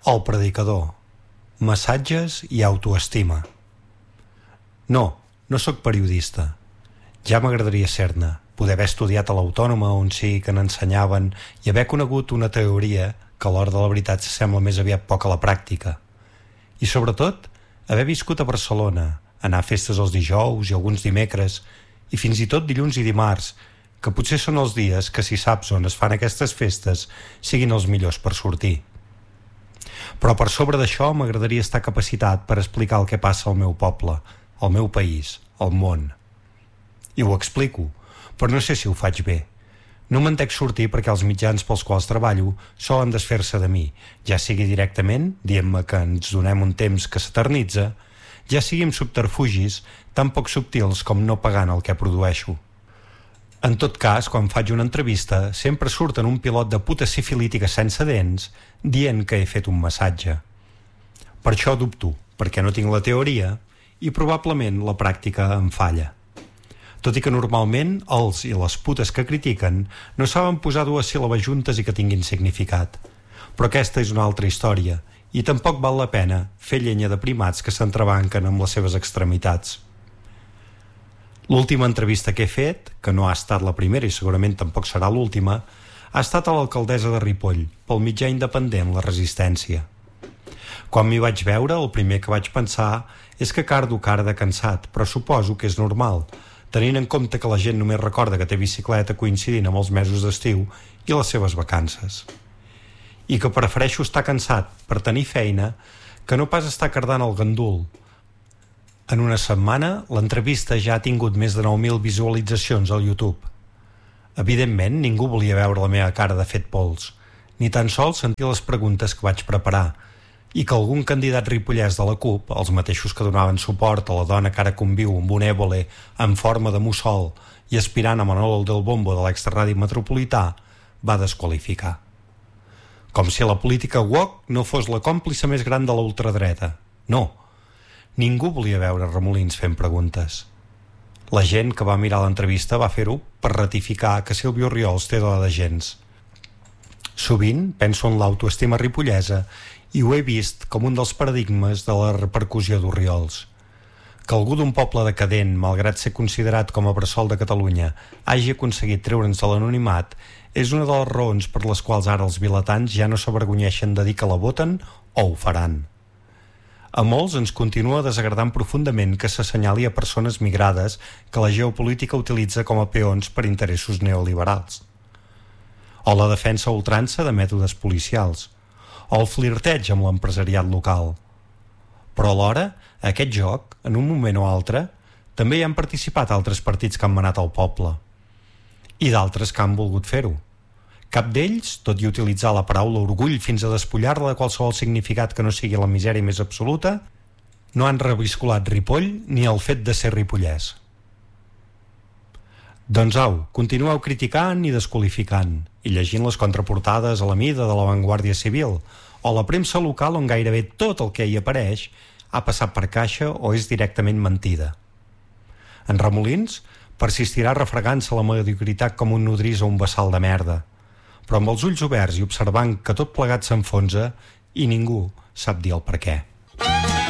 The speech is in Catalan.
El predicador. Massatges i autoestima. No sóc periodista. Ja m'agradaria ser-ne, poder haver estudiat a l'Autònoma on sí que n'ensenyaven i haver conegut una teoria que a l'hora de la veritat s'assembla més aviat poc a la pràctica. I sobretot, haver viscut a Barcelona, anar a festes els dijous i alguns dimecres, i fins i tot dilluns i dimarts, que potser són els dies que, si saps on es fan aquestes festes, siguin els millors per sortir. Però per sobre d'això m'agradaria estar capacitat per explicar el que passa al meu poble, al meu país, al món. I ho explico, però no sé si ho faig bé. No me'n dec sortir perquè els mitjans pels quals treballo solen desfer-se de mi, ja sigui directament, dient-me que ens donem un temps que s'eternitza, ja sigui amb subterfugis tan poc subtils com no pagant el que produeixo. En tot cas, quan faig una entrevista, sempre surt en un pilot de puta sifilítica sense dents dient que he fet un massatge. Per això dubto, perquè no tinc la teoria i probablement la pràctica em falla. Tot i que normalment els i les putes que critiquen no saben posar dues síl·labes juntes i que tinguin significat. Però aquesta és una altra història i tampoc val la pena fer llenya de primats que s'entrebanquen amb les seves extremitats. L'última entrevista que he fet, que no ha estat la primera i segurament tampoc serà l'última, ha estat a l'alcaldessa de Ripoll, pel mitjà independent La Resistència. Quan m'hi vaig veure, el primer que vaig pensar és que cardo cara de cansat, però suposo que és normal, tenint en compte que la gent només recorda que té bicicleta coincidint amb els mesos d'estiu i les seves vacances. I que prefereixo estar cansat per tenir feina que no pas estar cardant el gandul. En una setmana, l'entrevista ja ha tingut més de 9.000 visualitzacions al YouTube. Evidentment, ningú volia veure la meva cara de fet pols, ni tan sols sentir les preguntes que vaig preparar, i que algun candidat ripollès de la CUP, els mateixos que donaven suport a la dona que ara conviu amb un ébole en forma de mussol i aspirant a Manolo del Bombo de l'extraradi metropolità, va desqualificar. Com si la política woke no fos la còmplice més gran de la ultradreta. No. Ningú volia veure Remolins fent preguntes. La gent que va mirar l'entrevista va fer-ho per ratificar que Sílvia Orriols té dola de gens. Sovint penso en l'autoestima ripollesa i ho he vist com un dels paradigmes de la repercussió d'Orriols. Que algú d'un poble decadent, malgrat ser considerat com a bressol de Catalunya, hagi aconseguit treure'ns de l'anonimat és una de les raons per les quals ara els vilatans ja no s'avergonyeixen de dir que la voten o ho faran. A molts ens continua desagradant profundament que s'assenyali a persones migrades que la geopolítica utilitza com a peons per interessos neoliberals. O la defensa a ultrança de mètodes policials. O el flirteig amb l'empresariat local. Però alhora, a aquest joc, en un moment o altre, també hi han participat altres partits que han manat al poble. I d'altres que han volgut fer-ho. Cap d'ells, tot i utilitzar la paraula orgull fins a despullar-la de qualsevol significat que no sigui la misèria més absoluta, no han reviscolat Ripoll ni el fet de ser ripollès. Doncs au, continueu criticant i desqualificant, i llegint les contraportades a la mida de la Vanguardia Civil, o la premsa local on gairebé tot el que hi apareix ha passat per caixa o és directament mentida. En Remolins persistirà refregant-se la mediocritat com un nodrís o un bassal de merda, però amb els ulls oberts i observant que tot plegat s'enfonsa i ningú sap dir el per què.